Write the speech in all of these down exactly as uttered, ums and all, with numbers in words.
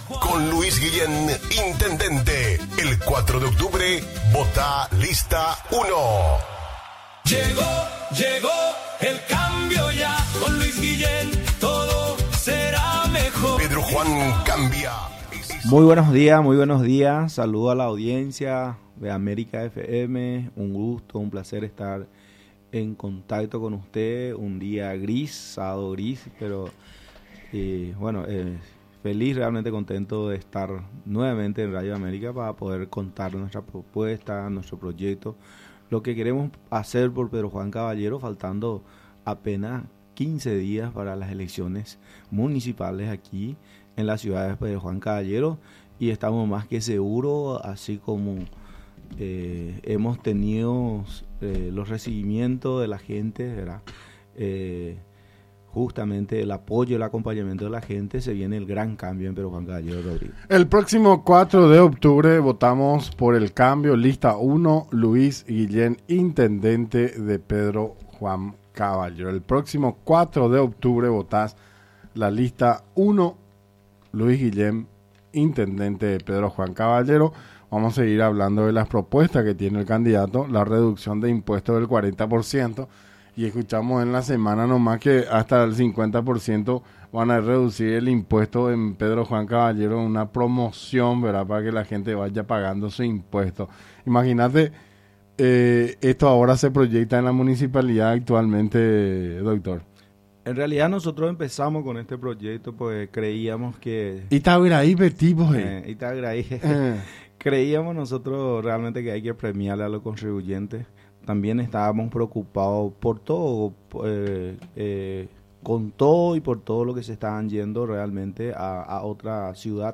con Luis Guillén, intendente. El cuatro de octubre, vota lista uno. Llegó, llegó el cambio ya. Con Luis Guillén todo será mejor. Pedro Juan cambia. Muy buenos días, muy buenos días. Saludo a la audiencia de América F M. Un gusto, un placer estar en contacto con usted. Un día gris, sábado gris, pero eh, bueno, eh, feliz, realmente contento de estar nuevamente en Radio América para poder contar nuestra propuesta, nuestro proyecto, lo que queremos hacer por Pedro Juan Caballero, faltando apenas quince días para las elecciones municipales aquí en la ciudad de Pedro Juan Caballero, y estamos más que seguros, así como eh, hemos tenido eh, los recibimientos de la gente, ¿verdad? Eh, justamente el apoyo, el acompañamiento de la gente, se viene el gran cambio en Pedro Juan Caballero Rodríguez. El próximo cuatro de octubre votamos por el cambio, lista uno, Luis Guillén, intendente de Pedro Juan Caballero. El próximo cuatro de octubre votás la lista uno, Luis Guillén, intendente de Pedro Juan Caballero. Vamos a seguir hablando de las propuestas que tiene el candidato, la reducción de impuestos del cuarenta por ciento, y escuchamos en la semana nomás que hasta el cincuenta por ciento van a reducir el impuesto en Pedro Juan Caballero, una promoción, ¿verdad?, para que la gente vaya pagando su impuesto. Imagínate, eh, esto ahora se proyecta en la municipalidad actualmente, doctor. En realidad nosotros empezamos con este proyecto pues creíamos que... Itagraí, Betipos, eh, Itagraí. Eh. Creíamos nosotros realmente que hay que premiarle a los contribuyentes. También estábamos preocupados por todo, eh, eh, con todo y por todo lo que se estaban yendo realmente a, a otra ciudad,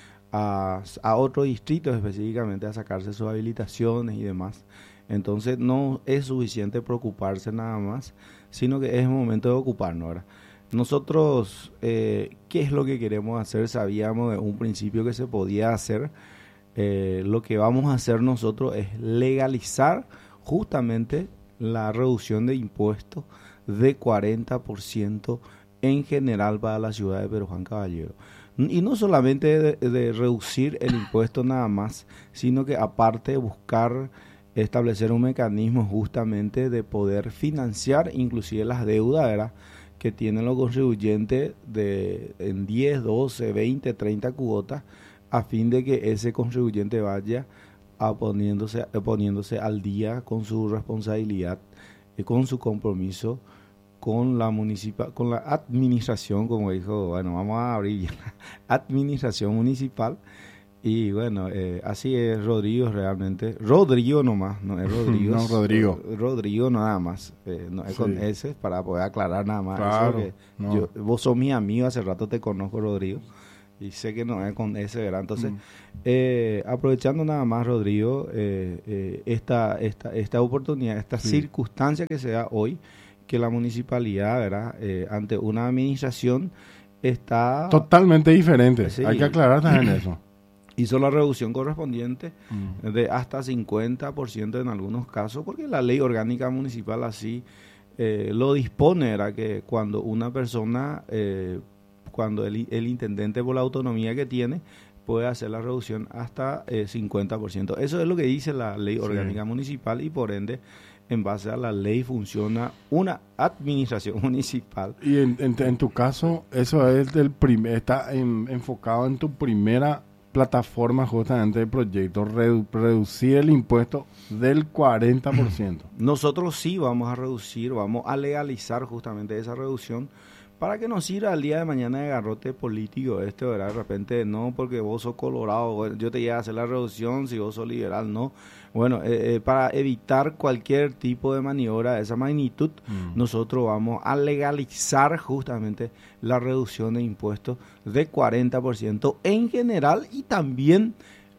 a, a otro distrito específicamente, a sacarse sus habilitaciones y demás. Entonces no es suficiente preocuparse nada más, sino que es el momento de ocuparnos ahora. Nosotros, eh, ¿qué es lo que queremos hacer? Sabíamos de un principio que se podía hacer. Eh, lo que vamos a hacer nosotros es legalizar justamente la reducción de impuestos de cuarenta por ciento en general para la ciudad de Pedro Juan Caballero. Y no solamente de, de reducir el impuesto nada más, sino que aparte buscar establecer un mecanismo justamente de poder financiar inclusive las deudas, ¿verdad?, que tienen los contribuyentes de en diez, doce, veinte, treinta cuotas, a fin de que ese contribuyente vaya a poniéndose, poniéndose al día con su responsabilidad, y con su compromiso con la municipal, con la administración, como dijo, bueno, vamos a abrir ya, la administración municipal. Y bueno, eh, así es Rodrigo realmente. Rodrigo nomás, no es Rodrigo. No, Rodrigo. Rodrigo nada más. Eh, no es sí. Con S, para poder aclarar nada más. Claro, eso que no. yo, vos sos mi amigo, hace rato te conozco, Rodrigo. Y sé que no es con S, ¿verdad? Entonces, mm. eh, aprovechando nada más, Rodrigo, eh, eh, esta, esta, esta oportunidad, esta sí. circunstancia que se da hoy, que la municipalidad, ¿verdad?, eh, ante una administración está... Totalmente diferente. Sí. Hay que aclarar también eso. Hizo la reducción correspondiente mm. de hasta cincuenta por ciento en algunos casos, porque la ley orgánica municipal así eh, lo dispone, era que cuando una persona, eh, cuando el, el intendente por la autonomía que tiene, puede hacer la reducción hasta eh, cincuenta por ciento. Eso es lo que dice la ley sí. orgánica municipal, y por ende, en base a la ley funciona una administración municipal. Y en, en, en tu caso, eso es del primer, está en, enfocado en tu primera plataforma justamente del proyecto, redu- reducir el impuesto del cuarenta por ciento. Nosotros sí vamos a reducir, vamos a legalizar justamente esa reducción, para que no sirva al día de mañana de garrote político este, ¿verdad? De repente, no, porque vos sos colorado, yo te iba a hacer la reducción, si vos sos liberal, no. Bueno, eh, eh, para evitar cualquier tipo de maniobra de esa magnitud, mm. nosotros vamos a legalizar justamente la reducción de impuestos de cuarenta por ciento en general, y también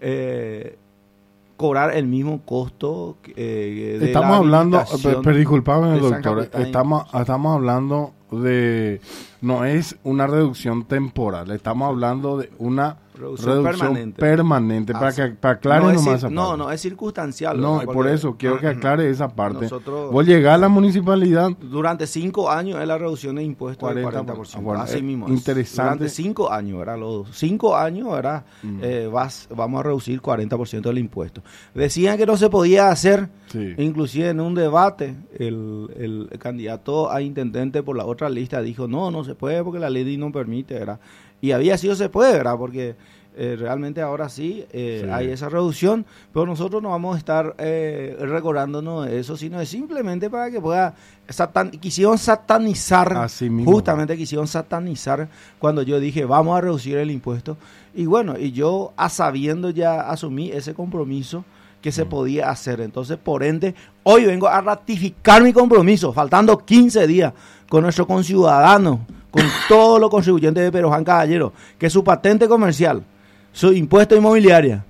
eh, cobrar el mismo costo eh, de estamos la hablando, pero, pero disculpame, doctor, Capitán, estamos, estamos hablando de no es una reducción temporal, estamos hablando de una reducción, reducción permanente, permanente para que para aclarar no nomás es, esa parte. No, no, es circunstancial. No, ¿verdad? por eso quiero que aclare esa parte. Nosotros, Vos llegás a la municipalidad... Durante cinco años es la reducción de impuestos del cuarenta por ciento. Bueno, así mismo. Interesante. Durante cinco años, ¿verdad? Los cinco años, ¿verdad? Mm. Eh, vas, vamos a reducir cuarenta por ciento del impuesto. Decían que no se podía hacer, sí. Inclusive en un debate, el, el, el candidato a intendente por la otra lista dijo, no, no se puede porque la ley no permite, ¿verdad? Y había sido se puede, ¿verdad? Porque eh, realmente ahora sí, eh, sí hay esa reducción, pero nosotros no vamos a estar eh, recordándonos de eso, sino es simplemente para que pueda, satan, quisieron satanizar, justamente quisieron satanizar cuando yo dije vamos a reducir el impuesto, y bueno, y yo a sabiendo ya asumí ese compromiso que se mm. podía hacer, entonces por ende, hoy vengo a ratificar mi compromiso, faltando quince días con nuestro conciudadano, con todos los contribuyentes de Pedro Juan Caballero, que su patente comercial, su impuesto inmobiliaria,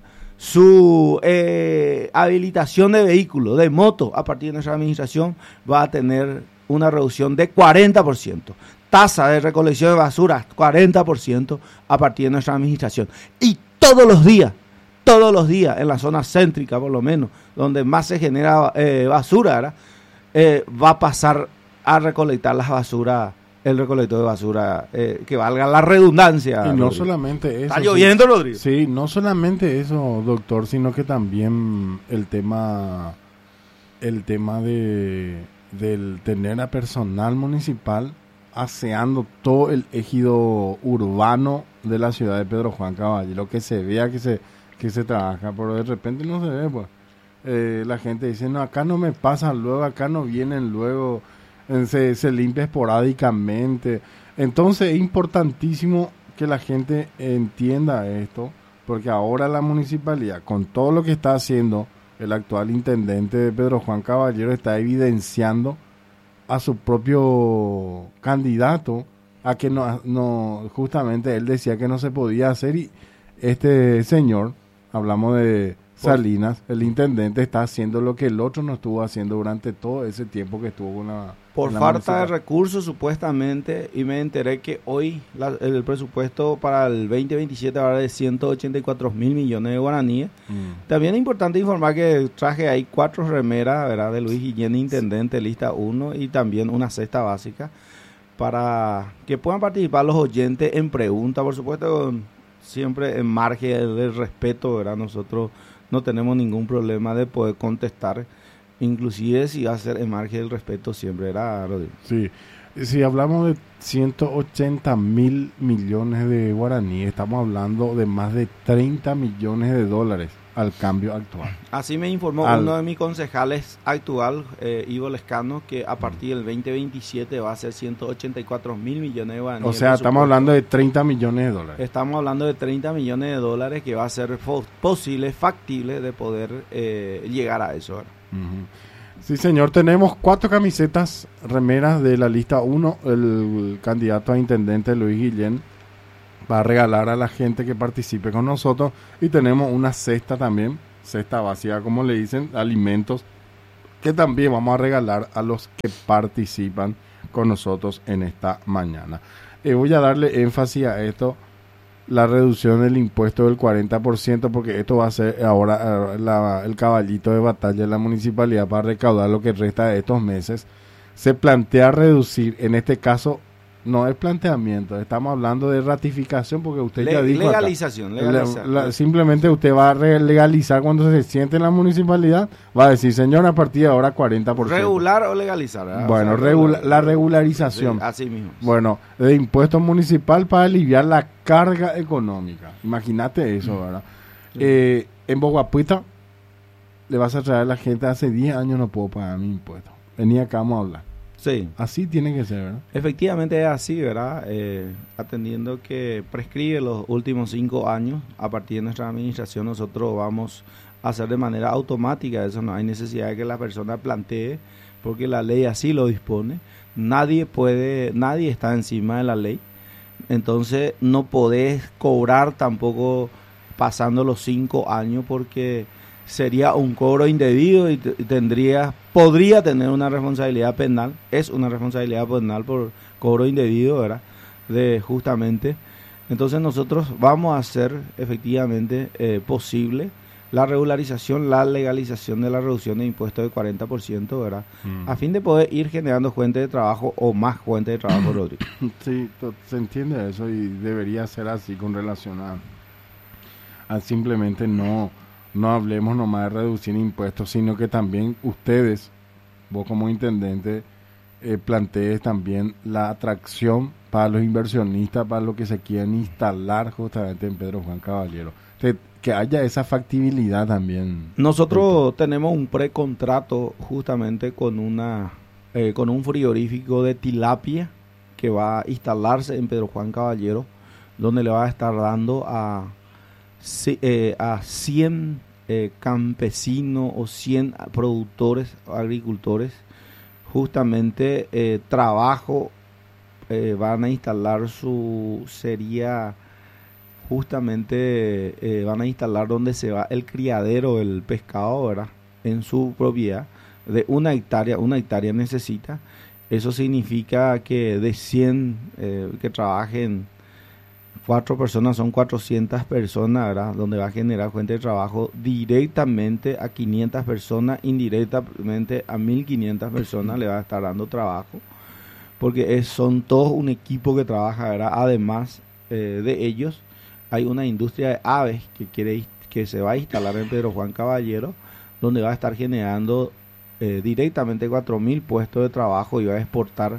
su eh, habilitación de vehículos, de moto, a partir de nuestra administración, va a tener una reducción de cuarenta por ciento. Tasa de recolección de basura, cuarenta por ciento a partir de nuestra administración. Y todos los días, todos los días, en la zona céntrica por lo menos, donde más se genera eh, basura, eh, va a pasar a recolectar las basuras, el recolector de basura, eh, que valga la redundancia. Y no Rodrigo. Solamente eso. ¿Está lloviendo, sí, Rodrigo? Sí, no solamente eso, doctor, sino que también el tema, el tema de del tener a personal municipal aseando todo el ejido urbano de la ciudad de Pedro Juan Caballero, que se vea que se que se trabaja, pero de repente no se ve, pues. Eh, la gente dice, no, acá no me pasan luego, acá no vienen luego, Se, se limpia esporádicamente. Entonces es importantísimo que la gente entienda esto, porque ahora la municipalidad, con todo lo que está haciendo el actual intendente de Pedro Juan Caballero, está evidenciando a su propio candidato a que no, no justamente él decía que no se podía hacer, y este señor, hablamos de Salinas, el intendente está haciendo lo que el otro no estuvo haciendo durante todo ese tiempo que estuvo con la... Por la falta de recursos, supuestamente, y me enteré que hoy la, el presupuesto para el veinte veintisiete va de ciento ochenta y cuatro mil millones de guaraníes. Mm. También es importante informar que traje ahí cuatro remeras, ¿verdad?, de Luis Guillén, intendente, lista uno, y también una cesta básica, para que puedan participar los oyentes en preguntas, por supuesto, siempre en margen del respeto, ¿verdad? Nosotros no tenemos ningún problema de poder contestar, inclusive si va a ser en margen del respeto siempre, era Rodrigo. Sí, si hablamos de ciento ochenta mil millones de guaraníes, estamos hablando de más de treinta millones de dólares al cambio actual. Así me informó al... uno de mis concejales actual, eh, Ivo Lescano, que a partir del veinte veintisiete va a ser ciento ochenta y cuatro mil millones de guaraníes. O sea, estamos hablando de treinta millones de dólares. Estamos hablando de treinta millones de dólares que va a ser posible, factible de poder eh, llegar a eso. Uh-huh. Sí, señor, tenemos cuatro camisetas, remeras de la lista uno, el candidato a intendente Luis Guillén va a regalar a la gente que participe con nosotros, y tenemos una cesta también, cesta vacía como le dicen, alimentos, que también vamos a regalar a los que participan con nosotros en esta mañana. Eh, voy a darle énfasis a esto, la reducción del impuesto del cuarenta por ciento, porque esto va a ser ahora la, el caballito de batalla de la municipalidad para recaudar lo que resta de estos meses. Se plantea reducir, en este caso, no es planteamiento, estamos hablando de ratificación, porque usted Le, ya dijo legalización, acá, legalización. La, la, simplemente usted va a legalizar cuando se siente en la municipalidad, va a decir, señor, a partir de ahora cuarenta por ciento. ¿Regular o legalizar? ¿verdad? Bueno, o sea, regula, regular, la regularización. Sí, así mismo. Bueno, de impuesto municipal para aliviar la carga económica. Imagínate eso, mm. ¿verdad? Sí. Eh, en Boguapuita le vas a traer a la gente, hace diez años no puedo pagar mi impuesto. Venía acá, vamos a hablar. Sí. Así tiene que ser, ¿verdad? Efectivamente es así, ¿verdad? Eh, atendiendo que prescribe los últimos cinco años, a partir de nuestra administración nosotros vamos a hacer de manera automática eso, no hay necesidad de que la persona plantee, porque la ley así lo dispone. Nadie puede, nadie está encima de la ley, entonces no podés cobrar tampoco pasando los cinco años, porque sería un cobro indebido y t- tendría, podría tener una responsabilidad penal, es una responsabilidad penal por cobro indebido, ¿verdad? de justamente. Entonces nosotros vamos a hacer efectivamente eh, posible la regularización, la legalización de la reducción de impuestos del cuarenta por ciento, ¿verdad? Mm. A fin de poder ir generando fuentes de trabajo o más fuentes de trabajo, Rodrigo. Sí, se entiende eso y debería ser así con relación a, a simplemente no, no hablemos nomás de reducir impuestos, sino que también ustedes, vos como intendente, eh, plantees también la atracción para los inversionistas, para los que se quieren instalar justamente en Pedro Juan Caballero. Que, que haya esa factibilidad también. Nosotros doctor. tenemos un precontrato justamente con una eh, con un frigorífico de tilapia que va a instalarse en Pedro Juan Caballero, donde le va a estar dando a, eh, a cien eh, campesinos o cien productores, agricultores, justamente eh, trabajo. Eh, van a instalar su, sería justamente, eh, van a instalar donde se va el criadero del pescado, ¿verdad? En su propiedad, de una hectárea, una hectárea necesita. Eso significa que de cien eh, que trabajen cuatro personas, son cuatrocientas personas, ¿verdad? Donde va a generar fuente de trabajo directamente a quinientas personas, indirectamente a mil quinientas personas le va a estar dando trabajo. Porque es, son todos un equipo que trabaja, ¿verdad? Además eh, de ellos, hay una industria de aves que quiere que se va a instalar en Pedro Juan Caballero, donde va a estar generando eh, directamente cuatro mil puestos de trabajo y va a exportar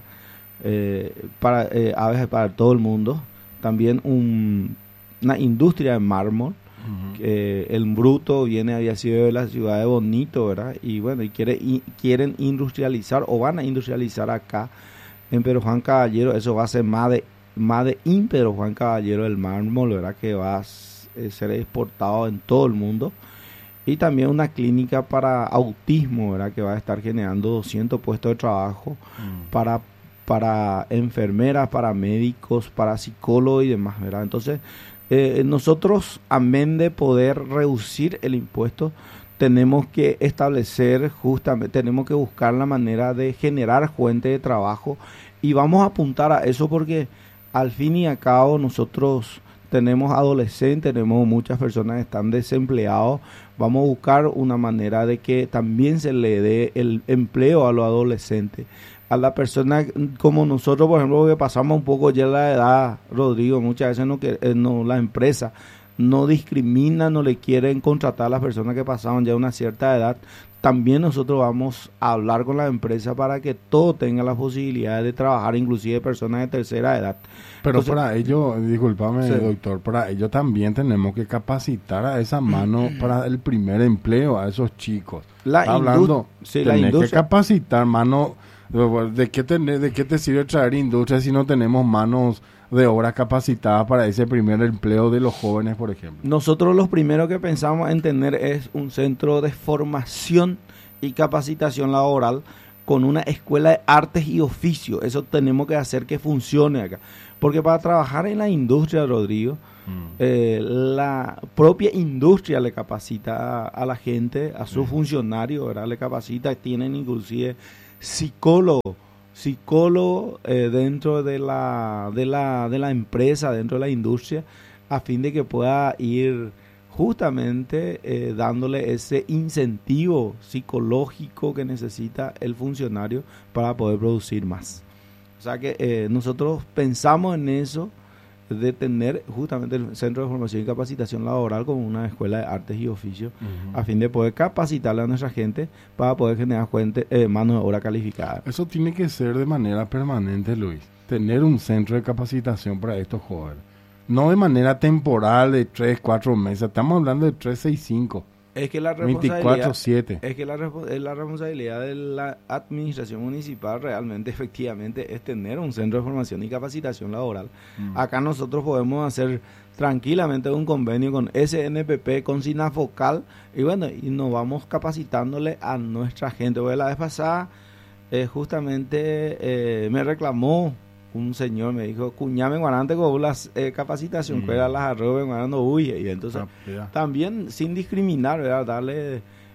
eh, para eh, aves para todo el mundo. También un, una industria de mármol, uh-huh. que el bruto viene, había sido de la ciudad de Bonito, ¿verdad? Y bueno, y quiere, y quieren industrializar o van a industrializar acá en Pedro Juan Caballero. Eso va a ser más de más de in Pedro Juan Caballero el mármol, ¿verdad? Que va a ser exportado en todo el mundo. Y también una clínica para autismo, ¿verdad? Que va a estar generando doscientos puestos de trabajo mm. para, para enfermeras, para médicos, para psicólogos y demás, ¿verdad? Entonces, eh, nosotros, amén de poder reducir el impuesto, tenemos que establecer justamente, tenemos que buscar la manera de generar fuentes de trabajo y vamos a apuntar a eso porque al fin y al cabo nosotros tenemos adolescentes, tenemos muchas personas que están desempleados, vamos a buscar una manera de que también se le dé el empleo a los adolescentes. A la persona como nosotros, por ejemplo, que pasamos un poco ya la edad, Rodrigo, muchas veces no, que, no la empresa no discrimina, no le quieren contratar a las personas que pasaban ya una cierta edad. También nosotros vamos a hablar con la empresa para que todos tengan la posibilidad de trabajar, inclusive personas de tercera edad. Pero Entonces, para ello, discúlpame, sí. doctor, para ello también tenemos que capacitar a esa mano para el primer empleo, a esos chicos. La Está hablando, sí, la tenés industria. que capacitar, mano. ¿De qué, te, ¿De qué te sirve traer industria si no tenemos manos de obra capacitadas para ese primer empleo de los jóvenes, por ejemplo? Nosotros lo primero que pensamos en tener es un centro de formación y capacitación laboral con una escuela de artes y oficios. Eso tenemos que hacer que funcione acá. Porque para trabajar en la industria, Rodrigo, mm. eh, la propia industria le capacita a, a la gente, a sus mm. funcionarios, ¿verdad? Le capacita, tienen inclusive psicólogo, psicólogo eh, dentro de la, de la de la empresa, dentro de la industria, a fin de que pueda ir justamente eh, dándole ese incentivo psicológico que necesita el funcionario para poder producir más. O sea que eh, nosotros pensamos en eso, de tener justamente el Centro de Formación y Capacitación Laboral como una escuela de artes y oficios, uh-huh. a fin de poder capacitarle a nuestra gente para poder generar fuente, eh, mano de obra calificada. Eso tiene que ser de manera permanente, Luis, tener un centro de capacitación para estos jóvenes. No de manera temporal de tres, cuatro meses, estamos hablando de tres, seis, cinco. Es que la responsabilidad, veinticuatro siete. Es que la, es la responsabilidad de la administración municipal realmente, efectivamente, es tener un centro de formación y capacitación laboral. Mm. Acá nosotros podemos hacer tranquilamente un convenio con S N P P, con Sinafocal, y bueno, y nos vamos capacitándole a nuestra gente. Porque la vez pasada, eh, justamente, eh, me reclamó un señor, me dijo, cuñame guarante con las eh, capacitación, mm. que era las arroba guarando huye, y entonces ah, yeah. también sin discriminar, ¿verdad? Darle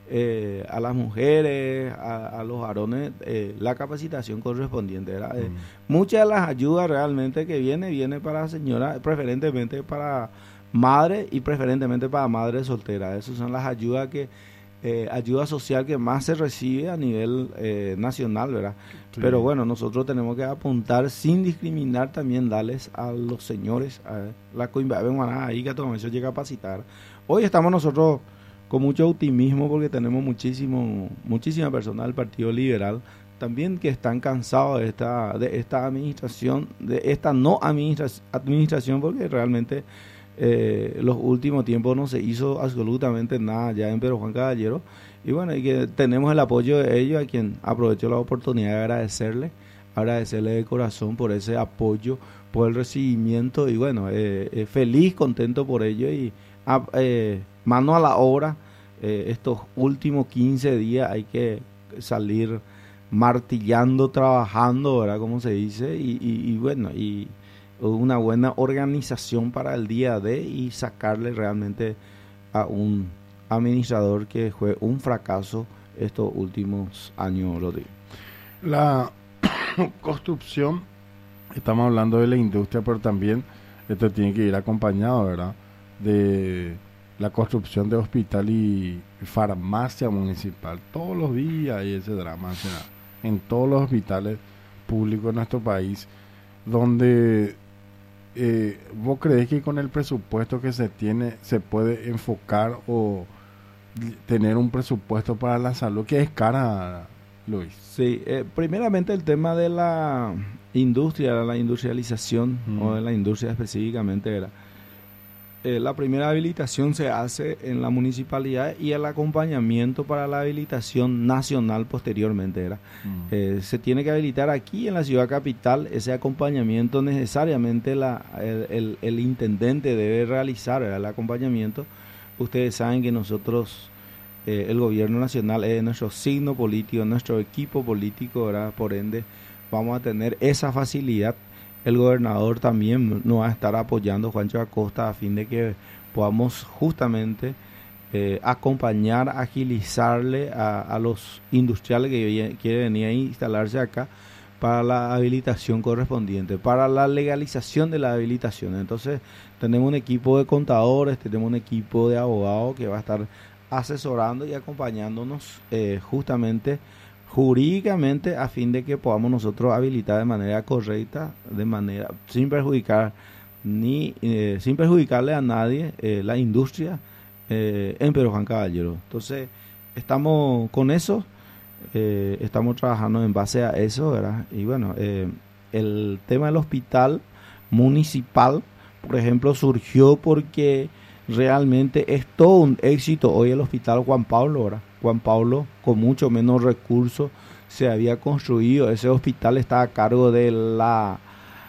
eh, a las mujeres, a, a los varones, eh, la capacitación correspondiente, ¿verdad? Mm. Eh, muchas de las ayudas realmente que viene, viene para señoras, preferentemente para madres y preferentemente para madres solteras. Esas son las ayudas que, eh, ayuda social que más se recibe a nivel eh, nacional, ¿verdad? Sí. Pero bueno, nosotros tenemos que apuntar sin discriminar también, darles a los señores, a la coimba, ahí que todo eso llega a capacitar. Hoy estamos nosotros con mucho optimismo porque tenemos muchísimo, muchísima personas del Partido Liberal también que están cansados de esta, de esta administración, de esta no administra, administración, porque realmente eh, los últimos tiempos no se hizo absolutamente nada ya en Pedro Juan Caballero, y bueno, y que tenemos el apoyo de ellos, a quien aprovecho la oportunidad de agradecerle, agradecerle de corazón por ese apoyo, por el recibimiento, y bueno, eh, eh, feliz, contento por ello, y a, eh, mano a la obra. Eh, estos últimos quince días hay que salir martillando, trabajando, ¿verdad? Como se dice, y, y, y bueno, y una buena organización para el día de, y sacarle realmente a un administrador que fue un fracaso estos últimos años, Rodrigo. La construcción, estamos hablando de la industria, pero también esto tiene que ir acompañado, ¿verdad?, de la construcción de hospital y farmacia municipal. Todos los días hay ese drama, o sea, en todos los hospitales públicos de nuestro país, donde eh, ¿vos creés que con el presupuesto que se tiene se puede enfocar o tener un presupuesto para la salud que es cara, Luis? Sí, eh, primeramente el tema de la industria, la industrialización, mm. o de la industria específicamente, era Eh, la primera habilitación se hace en la municipalidad y el acompañamiento para la habilitación nacional posteriormente era. Mm. Eh, se tiene que habilitar aquí en la ciudad capital, ese acompañamiento necesariamente la, el, el, el intendente debe realizar, ¿verdad?, el acompañamiento. Ustedes saben que nosotros, eh, el gobierno nacional es nuestro signo político, nuestro equipo político, ¿verdad? Por ende vamos a tener esa facilidad. El gobernador también nos va a estar apoyando, Juancho Acosta, a fin de que podamos justamente eh, acompañar, agilizarle a, a los industriales que quieren venir a instalarse acá para la habilitación correspondiente, para la legalización de la habilitación. Entonces tenemos un equipo de contadores, tenemos un equipo de abogados que va a estar asesorando y acompañándonos eh, justamente jurídicamente, a fin de que podamos nosotros habilitar de manera correcta, de manera sin perjudicar ni eh, sin perjudicarle a nadie eh, la industria eh, en Pedro Juan Caballero. Entonces estamos con eso, eh, estamos trabajando en base a eso, ¿verdad? Y bueno, eh, el tema del hospital municipal, por ejemplo, surgió porque realmente es todo un éxito hoy el hospital Juan Pablo, ¿verdad? Juan Pablo, con mucho menos recursos, se había construido. Ese hospital está a cargo de la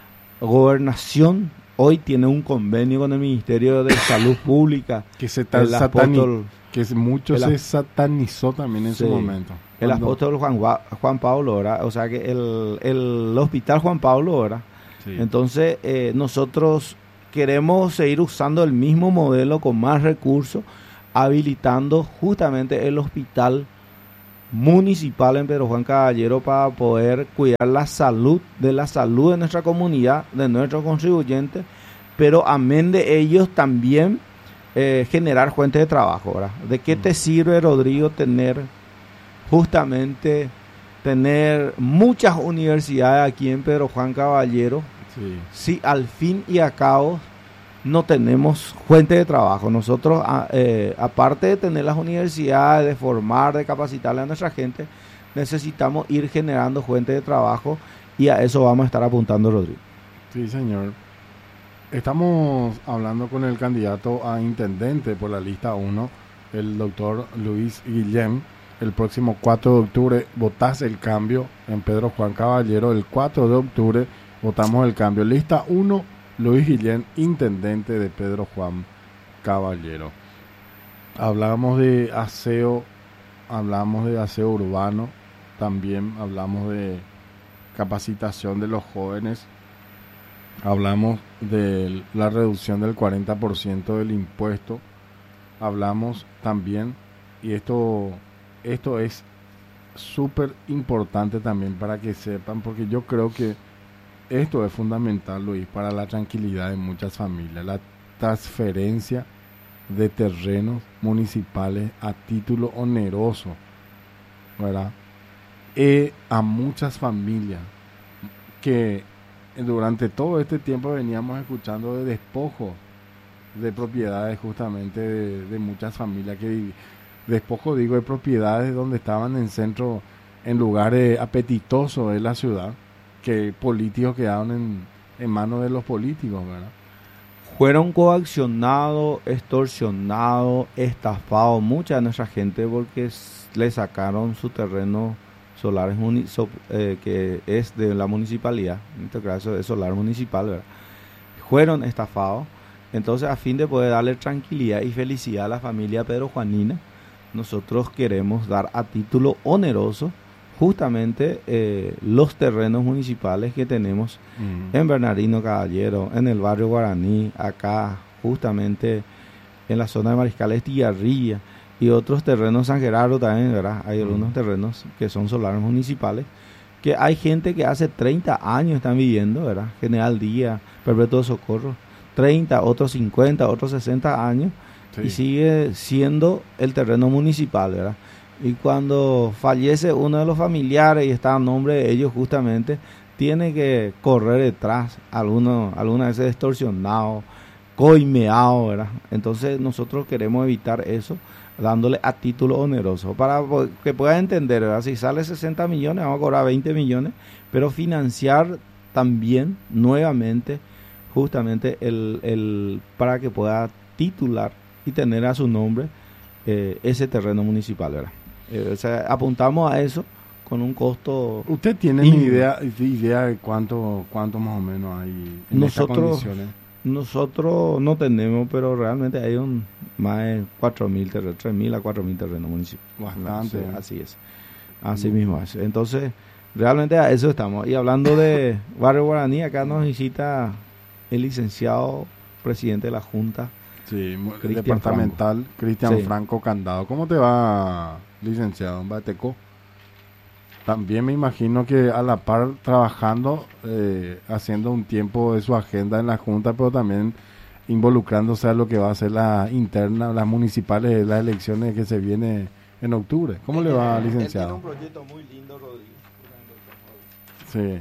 gobernación. Hoy tiene un convenio con el Ministerio de Salud Pública. Que se ta- satani- que mucho el, se satanizó también en sí, su momento. El ¿Cuándo? apóstol Juan, Juan Pablo, ¿verdad? O sea que el, el hospital Juan Pablo, ¿verdad? Sí. Entonces, eh, nosotros queremos seguir usando el mismo modelo con más recursos, habilitando justamente el hospital municipal en Pedro Juan Caballero para poder cuidar la salud de la salud de nuestra comunidad, de nuestros contribuyentes, pero amén de ellos también eh, generar fuentes de trabajo, ¿verdad? ¿De qué te sirve, Rodrigo, tener justamente tener muchas universidades aquí en Pedro Juan Caballero sí. si al fin y a cabo no tenemos fuente de trabajo? Nosotros, eh, aparte de tener las universidades, de formar, de capacitarle a nuestra gente, necesitamos ir generando fuente de trabajo, y a eso vamos a estar apuntando, Rodrigo. Sí, señor. Estamos hablando con el candidato a intendente por la lista uno, el doctor Luis Guillén. El próximo cuatro de octubre votás el cambio en Pedro Juan Caballero. El cuatro de octubre votamos el cambio. Lista uno, Luis Guillén, intendente de Pedro Juan Caballero. Hablamos de aseo, hablamos de aseo urbano, también hablamos de capacitación de los jóvenes, hablamos de la reducción del cuarenta por ciento del impuesto, hablamos también, y esto esto es súper importante también para que sepan, porque yo creo que esto es fundamental, Luis, para la tranquilidad de muchas familias, la transferencia de terrenos municipales a título oneroso, ¿verdad? Eh, a muchas familias que durante todo este tiempo veníamos escuchando de despojo de propiedades justamente de, de muchas familias que vivían. Despojo, digo, de propiedades donde estaban en centro, en lugares apetitosos de la ciudad, que políticos quedaron en, en manos de los políticos, ¿verdad? Fueron coaccionados, extorsionados, estafados mucha de nuestra gente porque s- le sacaron su terreno solar, muni- so- eh, que es de la municipalidad, en este caso es solar municipal, ¿verdad? Fueron estafados. Entonces, a fin de poder darle tranquilidad y felicidad a la familia Pedro Juanina, nosotros queremos dar a título oneroso justamente eh, los terrenos municipales que tenemos Mm. en Bernardino Caballero, en el barrio Guaraní, acá justamente en la zona de Mariscal Estigarribia y otros terrenos San Gerardo también, ¿verdad? Hay algunos Mm. terrenos que son solares municipales, que hay gente que hace treinta años están viviendo, ¿verdad? General Díaz, Perpetuo Socorro, treinta, otros cincuenta, otros sesenta años, Sí. y sigue siendo el terreno municipal, ¿verdad? Y cuando fallece uno de los familiares y está a nombre de ellos justamente, tiene que correr detrás, alguno, algunas veces extorsionado, coimeado, ¿verdad? Entonces nosotros queremos evitar eso, dándole a título oneroso, para po- que puedan entender, ¿verdad? Si sale sesenta millones, vamos a cobrar veinte millones, pero financiar también nuevamente, justamente, el, el para que pueda titular y tener a su nombre eh, ese terreno municipal, ¿verdad? Eh, o sea, apuntamos a eso con un costo. ¿Usted tiene Y- ni idea, idea de cuánto, cuánto más o menos hay en estas Nosotros- condiciones? Nosotros no tenemos, pero realmente hay un más de cuatro mil terrenos, tres mil a cuatro mil terrenos municipales. Bastante, Sí, ¿eh? así es. Así mismo es. Entonces, realmente a eso estamos. Y hablando de Barrio Guaraní, acá nos visita el licenciado presidente de la Junta. Sí, mu- Cristian departamental, Cristian Sí. Franco Candado. ¿Cómo te va, licenciado Bateco? También me imagino que a la par trabajando, eh, haciendo un tiempo de su agenda en la Junta, pero también involucrándose a lo que va a ser la interna, las municipales, las elecciones que se viene en octubre. ¿Cómo le va, licenciado? proyecto muy lindo, Rodrigo. Sí.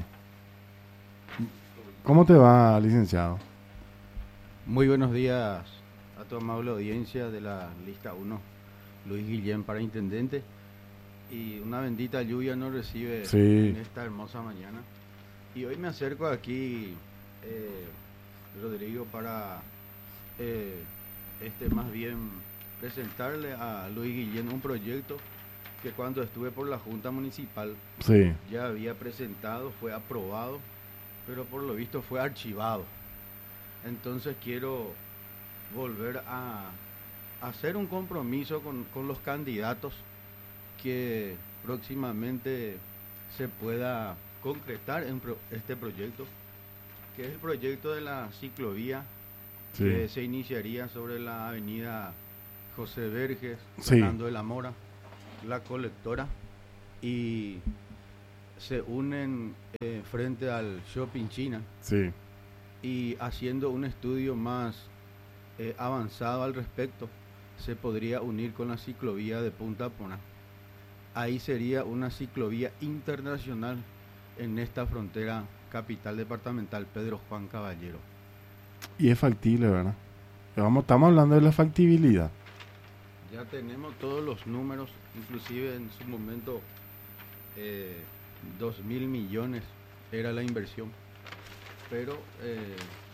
¿Cómo te va, licenciado? Muy buenos días a tu amable audiencia de la lista uno, Luis Guillén para intendente. Y una bendita lluvia nos recibe Sí. en esta hermosa mañana. Y hoy me acerco aquí, eh, Rodrigo, para eh, este más bien presentarle a Luis Guillén un proyecto que cuando estuve por la Junta Municipal Sí. ya había presentado, fue aprobado, pero por lo visto fue archivado. Entonces quiero volver a hacer un compromiso con, con los candidatos que próximamente se pueda concretar en pro- este proyecto, que es el proyecto de la ciclovía Sí. que se iniciaría sobre la avenida José Verges, Sí. Fernando de la Mora, la colectora, y se unen eh, frente al Shopping China Sí. y haciendo un estudio más eh, avanzado al respecto, se podría unir con la ciclovía de Punta Pona. Ahí sería una ciclovía internacional en esta frontera capital departamental Pedro Juan Caballero. Y es factible, ¿verdad? Vamos, estamos hablando de la factibilidad. Ya tenemos todos los números, inclusive en su momento eh, dos mil millones era la inversión, pero eh,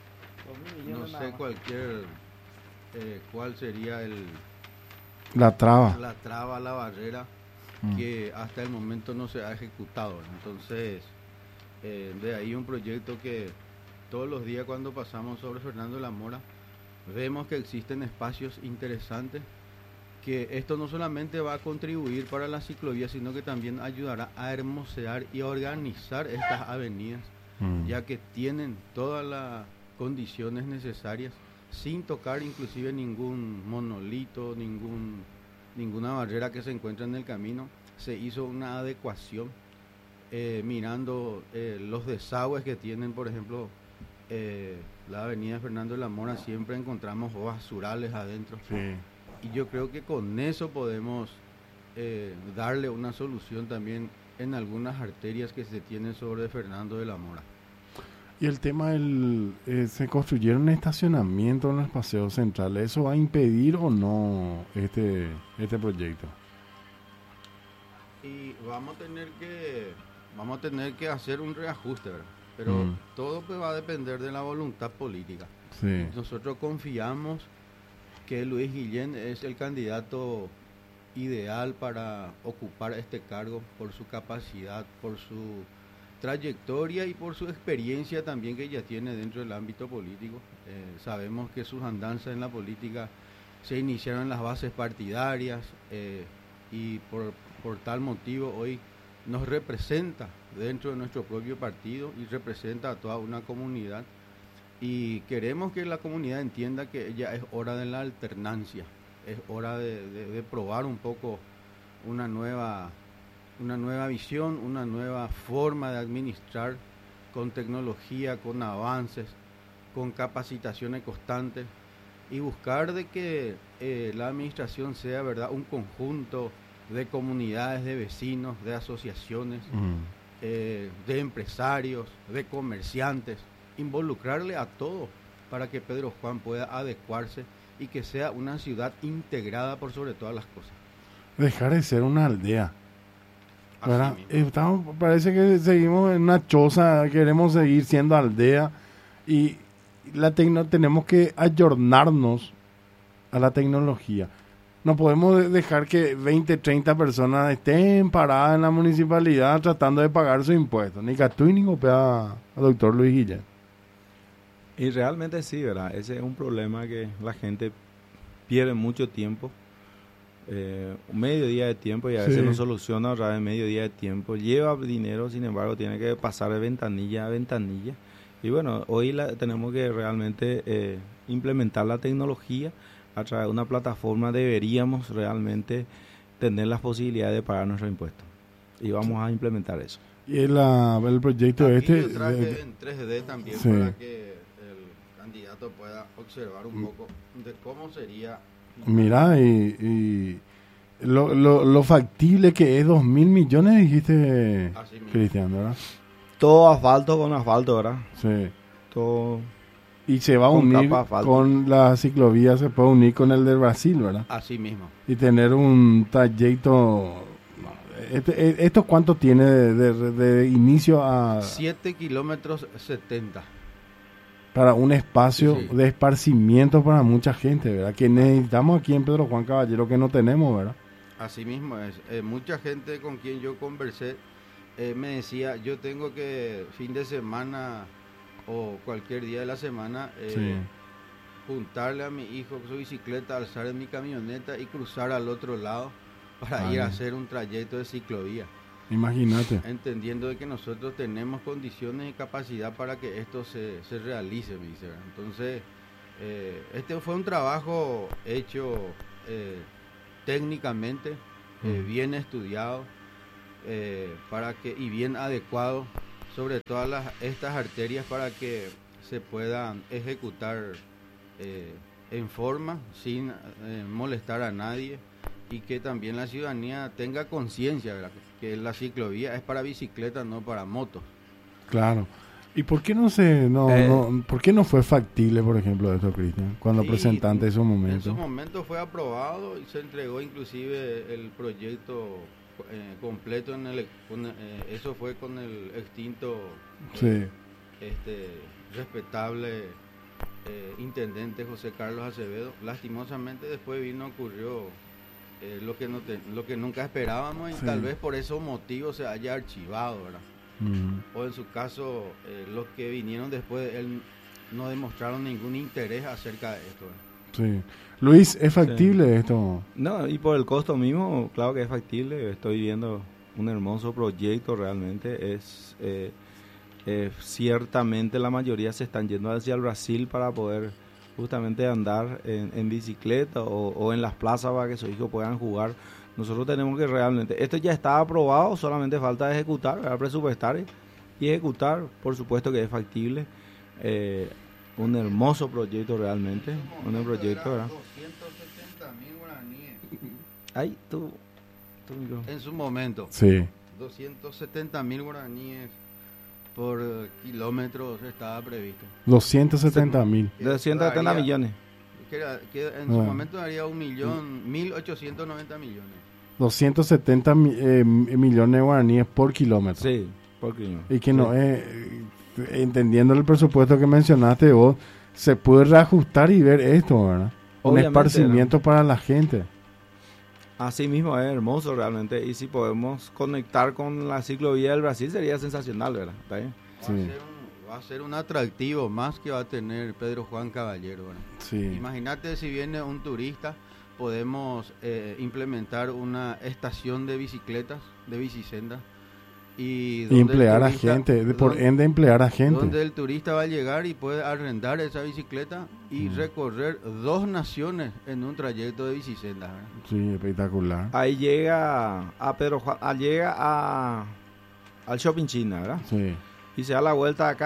no sé cualquier eh, cuál sería el La traba. la traba, la barrera Mm. que hasta el momento no se ha ejecutado. Entonces, eh, de ahí un proyecto que todos los días cuando pasamos sobre Fernando de la Mora, vemos que existen espacios interesantes, que esto no solamente va a contribuir para la ciclovía, sino que también ayudará a hermosear y a organizar estas avenidas, Mm. ya que tienen todas las condiciones necesarias, sin tocar inclusive ningún monolito, ningún ninguna barrera que se encuentra en el camino. Se hizo una adecuación eh, mirando eh, los desagües que tienen, por ejemplo, eh, la avenida Fernando de la Mora, siempre encontramos basurales adentro. Sí. Y yo creo que con eso podemos eh, darle una solución también en algunas arterias que se tienen sobre Fernando de la Mora. Y el tema del... Eh, se construyeron estacionamientos en los paseos centrales. ¿Eso va a impedir o no este, este proyecto? Y vamos a tener que vamos a tener que hacer un reajuste, ¿verdad? Pero Mm. todo pues va a depender de la voluntad política. Sí. Nosotros confiamos que Luis Guillén es el candidato ideal para ocupar este cargo por su capacidad, por su trayectoria y por su experiencia también que ya tiene dentro del ámbito político. Eh, sabemos que sus andanzas en la política se iniciaron en las bases partidarias eh, y por, por tal motivo hoy nos representa dentro de nuestro propio partido y representa a toda una comunidad. Y queremos que la comunidad entienda que ya es hora de la alternancia, es hora de, de, de probar un poco una nueva, una nueva visión, una nueva forma de administrar con tecnología, con avances, con capacitaciones constantes y buscar de que eh, la administración sea, ¿verdad?, un conjunto de comunidades, de vecinos, de asociaciones, Mm. eh, de empresarios, de comerciantes, involucrarle a todos para que Pedro Juan pueda adecuarse y que sea una ciudad integrada por sobre todas las cosas. Dejar de ser una aldea. Así ¿Verdad? mismo. Estamos, parece que seguimos en una choza, queremos seguir siendo aldea y la tecno, tenemos que ayornarnos a la tecnología. No podemos de- dejar que veinte, treinta personas estén paradas en la municipalidad tratando de pagar sus impuestos. Ni Catuy ni copia al doctor Luis Guillén. Y realmente sí, ¿verdad? Ese es un problema que la gente pierde mucho tiempo, eh, medio día de tiempo, y a veces Sí. no soluciona a través de medio día de tiempo. Lleva dinero, sin embargo, tiene que pasar de ventanilla a ventanilla. Y bueno, hoy la, tenemos que realmente eh, implementar la tecnología a través de una plataforma. Deberíamos realmente tener las posibilidades de pagar nuestros impuestos. Y vamos a implementar eso. Y el, ah, el proyecto Aquí este... yo traje de- en tres D también Sí. para que el candidato pueda observar un poco de cómo sería. Mira, y, y lo, lo, lo factible que es dos mil millones, dijiste, Así mismo. Cristian, ¿verdad? Todo asfalto con asfalto, ¿verdad? Sí. Todo. Y se va a Con unir capa asfalto. con la ciclovía, se puede unir con el de Brasil, ¿verdad? Así mismo. Y tener un trayecto... Este, eh, ¿Esto cuánto tiene de, de- de inicio a siete kilómetros setenta. para un espacio Sí, sí. de esparcimiento para mucha gente, ¿verdad? Que necesitamos aquí en Pedro Juan Caballero que no tenemos, ¿verdad? Así mismo es. Eh, mucha gente con quien yo conversé eh, me decía, yo tengo que fin de semana o cualquier día de la semana eh, Sí. juntarle a mi hijo su bicicleta, alzar en mi camioneta y cruzar al otro lado para Ah, ir a ya. hacer un trayecto de ciclovía, Imagínate. entendiendo de que nosotros tenemos condiciones y capacidad para que esto se, se realice, me dice, ¿verdad? Entonces, eh, este fue un trabajo hecho eh, técnicamente, eh, Mm. bien estudiado eh, para que y bien adecuado sobre todas las, estas arterias para que se puedan ejecutar eh, en forma, sin eh, molestar a nadie, y que también la ciudadanía tenga conciencia, ¿verdad?, que la ciclovía es para bicicletas, no para motos. Claro. ¿Y por qué no se no, Eh. no por qué no fue factible, por ejemplo, esto, Cristian, cuando Sí, presentaste esos En momentos? su momento fue aprobado y se entregó inclusive el proyecto eh, completo en el con, eh, eso fue con el extinto Sí. este respetable eh, intendente José Carlos Acevedo. Lastimosamente después vino ocurrió eh, lo que no te- lo que nunca esperábamos y Sí. tal vez por esos motivos se haya archivado, ¿verdad? Mm. O en su caso eh, los que vinieron después de él no demostraron ningún interés acerca de esto, ¿verdad? Sí. Luis, ¿es factible esto? No, y por el costo mismo, claro que es factible. Estoy viendo un hermoso proyecto realmente. Es eh, eh, ciertamente la mayoría se están yendo hacia el Brasil para poder justamente andar en, en bicicleta o, o en las plazas para que sus hijos puedan jugar. Nosotros tenemos que realmente, esto ya está aprobado, solamente falta ejecutar, ¿verdad? Presupuestar y, y ejecutar, por supuesto que es factible. Eh, un hermoso proyecto realmente, un proyecto, ¿verdad? doscientos setenta mil guaraníes. Ay, tú, tú micro. En su momento, Sí. doscientos setenta mil guaraníes por eh, kilómetros estaba previsto. doscientos setenta mil. De doscientos setenta Daría- millones. Que, era- que en Ah. su momento daría un millón, mil ochocientos noventa millones. doscientos setenta mi- eh, millones de guaraníes por kilómetro. Sí, por kilómetro. Y que Sí. no es, eh, entendiendo el presupuesto que mencionaste vos, se puede reajustar y ver esto, ¿verdad? Un Obviamente, esparcimiento para la gente. Así mismo es hermoso realmente. Y si podemos conectar con la ciclovía del Brasil sería sensacional, ¿verdad? ¿Está bien? Va, Sí. a ser un, va a ser un atractivo más que va a tener Pedro Juan Caballero, ¿verdad? Sí. Imagínate si viene un turista, podemos eh, implementar una estación de bicicletas, de bicisendas, y donde Emplear el a turista- gente, de por donde- ende emplear a gente. donde el turista va a llegar y puede arrendar esa bicicleta y Mm. recorrer dos naciones en un trayecto de bicisendas, ¿verdad? Sí, espectacular. Ahí llega a Pedro Juan, ah, llega a al Shopping China, ¿verdad? Sí. Y se da la vuelta acá.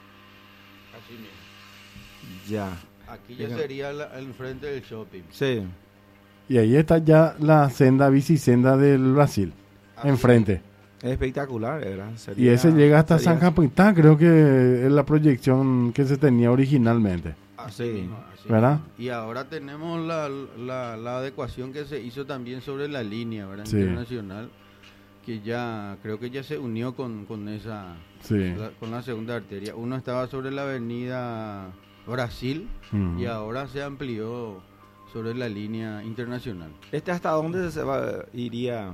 Así mismo. Ya. Aquí ya Llega- sería la- el frente del shopping. Sí. Y ahí está ya la senda bicisenda del Brasil, Así enfrente. Es espectacular, ¿verdad? Y Sería- ese llega hasta sería- San Capitán, creo que es la proyección que se tenía originalmente. Así Sí. mismo, así ¿Verdad? mismo. Y ahora tenemos la, la, la adecuación que se hizo también sobre la línea, ¿verdad? Sí. Internacional, que ya creo que ya se unió con, con esa Sí. la- con la segunda arteria. Uno estaba sobre la avenida Brasil Mm. y ahora se amplió sobre la línea internacional. ¿Este hasta dónde se va, iría?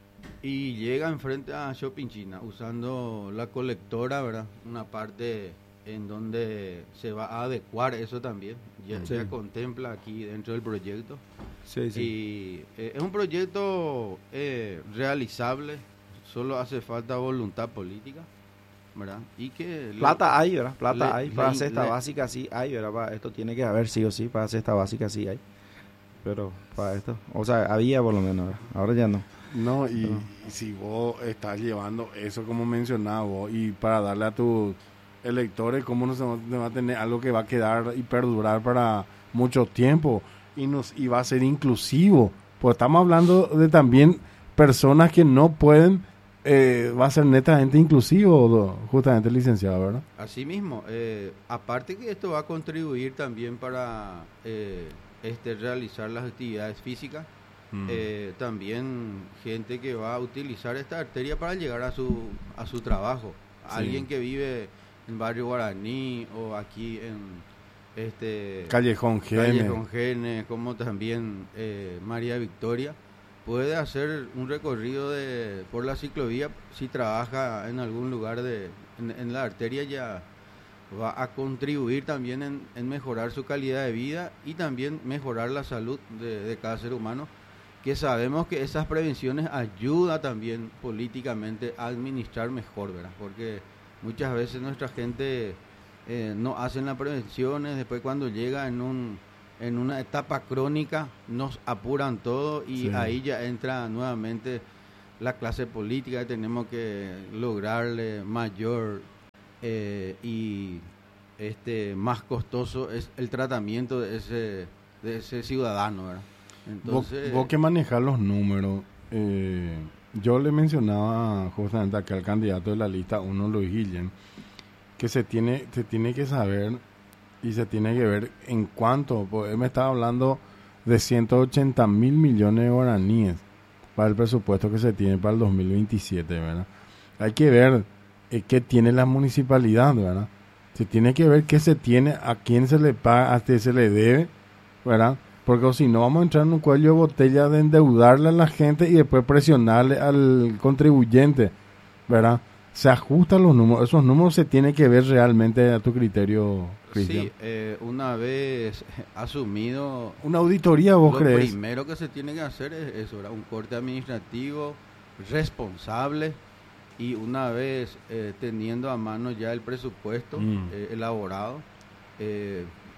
Y llega enfrente a Shopping China usando la colectora, ¿verdad? Una parte en donde se va a adecuar eso también. Ya, Sí. ya contempla aquí dentro del proyecto. Sí, Y eh, es un proyecto eh, realizable, solo hace falta voluntad política, ¿verdad? Y que le- Plata hay, ¿verdad? Plata le- hay. Para le- cesta le- básica sí hay, ¿verdad? Para esto tiene que haber sí o sí. Para cesta básica sí hay. Pero para esto, o sea, había por lo menos, ¿verdad? Ahora ya no. No, y, No. y si vos estás llevando eso como mencionaba vos, y para darle a tus electores, cómo no se va, no va a tener algo que va a quedar y perdurar para mucho tiempo, y nos y va a ser inclusivo, pues estamos hablando de también personas que no pueden, eh, va a ser netamente inclusivo, do- justamente licenciado, ¿verdad? Así mismo, eh, aparte que esto va a contribuir también para eh, este realizar las actividades físicas, eh, también gente que va a utilizar esta arteria para llegar a su a su trabajo. Sí. Alguien que vive en Barrio Guaraní o aquí en este Callejón Gene. Callejón Gene, como también eh, María Victoria, puede hacer un recorrido de por la ciclovía si trabaja en algún lugar de en, en la arteria, ya va a contribuir también en, en mejorar su calidad de vida y también mejorar la salud de, de cada ser humano, que sabemos que esas prevenciones ayuda también políticamente a administrar mejor, ¿verdad? Porque muchas veces nuestra gente eh, no hacen las prevenciones, después cuando llega en un en una etapa crónica nos apuran todo y Sí. ahí ya entra nuevamente la clase política. Tenemos que lograrle mayor eh, y este más costoso es el tratamiento de ese de ese ciudadano, ¿verdad? Entonces, Vos, vos que manejar los números, eh, yo le mencionaba justamente acá al candidato de la lista uno, Luis Guillén, que se tiene, se tiene que saber y se tiene que ver en cuánto, pues él me estaba hablando de ciento ochenta mil millones de guaraníes para el presupuesto que se tiene para el dos mil veintisiete, ¿verdad? Hay que ver eh, qué tiene la municipalidad, ¿verdad? Se tiene que ver qué se tiene, a quién se le paga, a quién se le debe, ¿verdad? Porque si no vamos a entrar en un cuello de botella de endeudarle a la gente y después presionarle al contribuyente, ¿verdad? Se ajustan los números, esos números se tienen que ver realmente a tu criterio, Cristian. sí, eh, una vez asumido, Una auditoría, ¿vos lo crees? primero que se tiene que hacer es eso, ¿verdad? Un corte administrativo responsable, y una vez eh, teniendo a mano ya el presupuesto Mm. eh, elaborado, eh,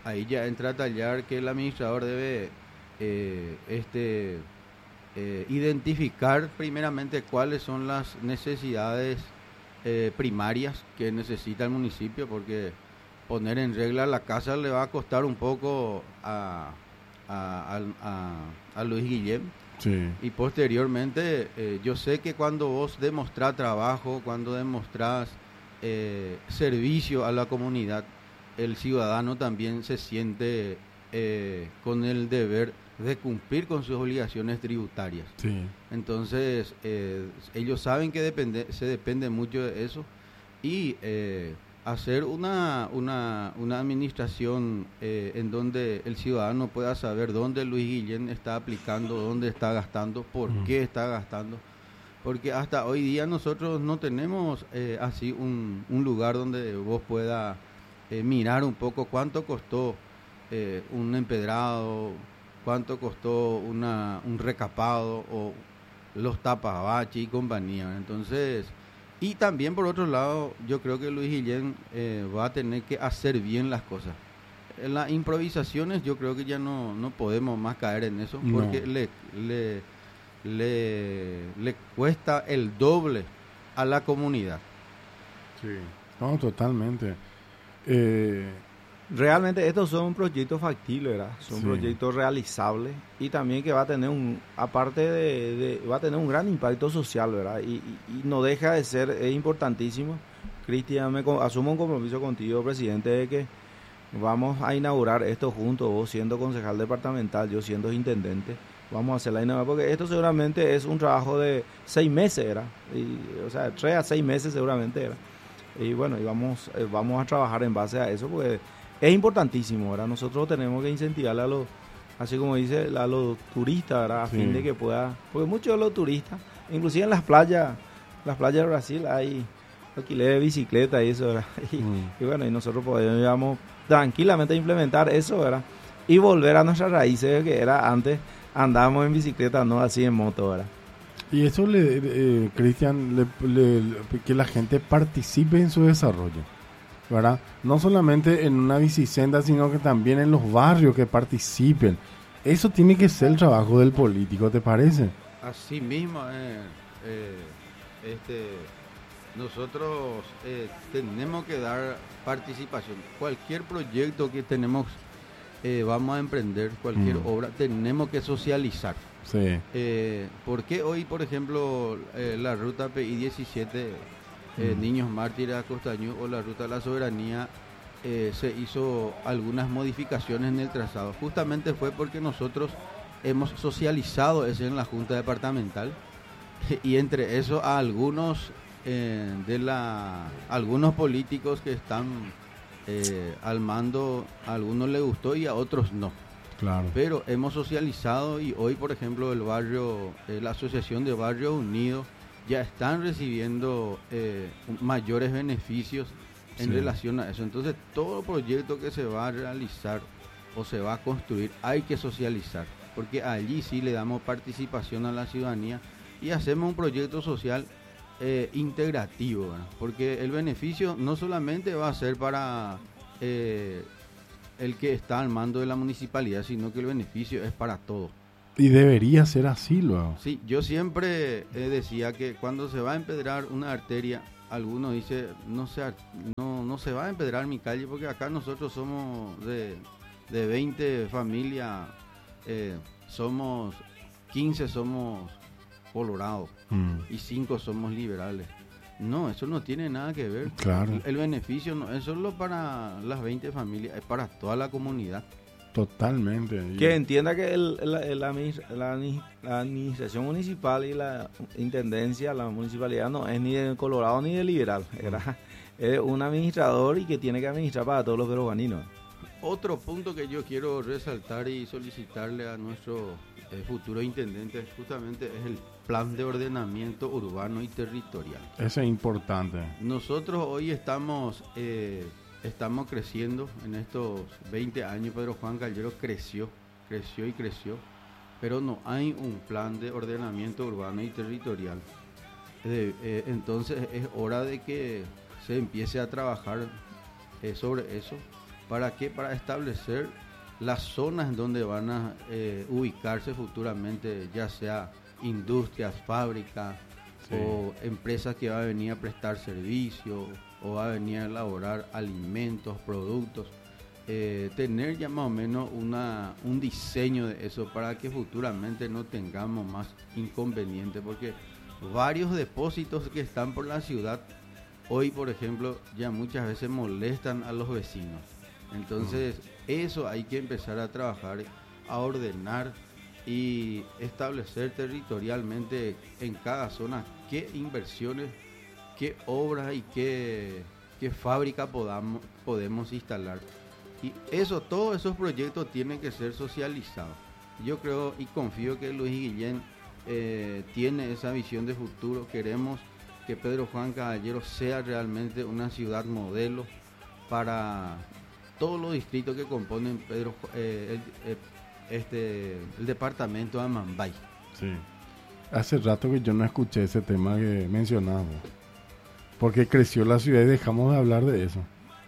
ahí ya entra a tallar que el administrador debe eh, este, eh, identificar primeramente cuáles son las necesidades eh, primarias que necesita el municipio, porque poner en regla la casa le va a costar un poco a, a, a, a, a Luis Guillén. Sí. Y posteriormente, eh, yo sé que cuando vos demostrás trabajo, cuando demostrás eh, servicio a la comunidad, el ciudadano también se siente eh, con el deber de cumplir con sus obligaciones tributarias. Sí. Entonces, eh, ellos saben que depende, se depende mucho de eso, y eh, hacer una, una, una administración eh, en donde el ciudadano pueda saber dónde Luis Guillén está aplicando, dónde está gastando, por mm. qué está gastando. Porque hasta hoy día nosotros no tenemos eh, así un, un lugar donde vos puedas eh, mirar un poco cuánto costó eh, un empedrado, cuánto costó una, un recapado o los tapabaches y compañía. Entonces... Y también, por otro lado, yo creo que Luis Guillén eh, va a tener que hacer bien las cosas. En las improvisaciones yo creo que ya no, no podemos más caer en eso, porque no. le, le, le, le cuesta el doble a la comunidad. Sí, no, totalmente. Eh... Realmente estos son proyectos factibles, ¿verdad? Son sí. proyectos realizables, y también que va a tener un, aparte de, de va a tener un gran impacto social, ¿verdad? Y, y, y no deja de ser, es importantísimo. Cristian, me asumo un compromiso contigo, presidente, de que vamos a inaugurar esto juntos, vos siendo concejal departamental, yo siendo intendente, vamos a hacer la inauguración, porque esto seguramente es un trabajo de seis meses, ¿verdad? Y, o sea, tres a seis meses seguramente, ¿verdad? Y bueno, y vamos, eh, vamos a trabajar en base a eso, porque es importantísimo, ¿verdad? Nosotros tenemos que incentivarle a los, así como dice, a los turistas, ¿verdad? A sí. fin de que pueda, porque muchos de los turistas, inclusive en las playas, las playas de Brasil hay alquiler de bicicleta y eso, ¿verdad? Y, mm. y bueno, y nosotros podemos tranquilamente implementar eso, ¿verdad? Y volver a nuestras raíces, que era antes, andábamos en bicicleta, no así en moto, ¿verdad? Y eso, le, eh, Cristian, le, le, que la gente participe en su desarrollo, ¿verdad? No solamente en una bicisenda, sino que también en los barrios que participen. Eso tiene que ser el trabajo del político, ¿te parece? Así mismo, eh, eh, este, nosotros eh, tenemos que dar participación. Cualquier proyecto que tenemos, eh, vamos a emprender, cualquier mm. obra, tenemos que socializar. Sí. Eh, ¿Por qué hoy, por ejemplo, eh, la ruta P I diecisiete... Eh, mm. Niños Mártires a Costañú o la Ruta de la Soberanía, eh, se hizo algunas modificaciones en el trazado? Justamente fue porque nosotros hemos socializado eso en la Junta Departamental, y entre eso a algunos eh, de la algunos políticos que están eh, al mando, a algunos les gustó y a otros no. Claro. Pero hemos socializado, y hoy, por ejemplo, el barrio, eh, la Asociación de Barrios Unidos ya están recibiendo eh, mayores beneficios en sí. relación a eso. Entonces, todo proyecto que se va a realizar o se va a construir hay que socializar, porque allí sí le damos participación a la ciudadanía y hacemos un proyecto social eh, integrativo, ¿verdad? Porque el beneficio no solamente va a ser para eh, el que está al mando de la municipalidad, sino que el beneficio es para todos. Y debería ser así, luego. Sí, yo siempre eh, decía que cuando se va a empedrar una arteria, algunos dicen, no se, no, no se va a empedrar mi calle, porque acá nosotros somos de, de veinte familias, eh, somos quince somos colorados mm. y cinco somos liberales. No, eso no tiene nada que ver. Claro. El, el beneficio no es solo para las veinte familias, es para toda la comunidad. Totalmente. Que entienda que el, el, el, la, la, la administración municipal y la intendencia, la municipalidad no es ni de Colorado ni de liberal. Era, es un administrador y que tiene que administrar para todos los peruaninos. Otro punto que yo quiero resaltar y solicitarle a nuestro eh, futuro intendente justamente es el plan de ordenamiento urbano y territorial. Eso es importante. Nosotros hoy estamos... Eh, Estamos creciendo en estos veinte años. Pedro Juan Calderón creció, creció y creció, pero no hay un plan de ordenamiento urbano y territorial. Eh, eh, entonces es hora de que se empiece a trabajar eh, sobre eso, ¿Para qué? Para establecer las zonas en donde van a eh, ubicarse futuramente, ya sea industrias, fábricas, sí, o empresas que van a venir a prestar servicio o va a venir a elaborar alimentos, productos. Eh, tener ya más o menos una, un diseño de eso para que futuramente no tengamos más inconvenientes, porque varios depósitos que están por la ciudad hoy, por ejemplo, ya muchas veces molestan a los vecinos. Entonces eso hay que empezar a trabajar, a ordenar y establecer territorialmente en cada zona qué inversiones, qué obras y qué, qué fábrica podamos, podemos instalar. Y eso, todos esos proyectos tienen que ser socializados. Yo creo y confío que Luis Guillén eh, tiene esa visión de futuro. Queremos que Pedro Juan Caballero sea realmente una ciudad modelo para todos los distritos que componen Pedro, eh, el, eh, este, el departamento de Amambay. Sí. Hace rato que yo no escuché ese tema que mencionabas, porque creció la ciudad y dejamos de hablar de eso.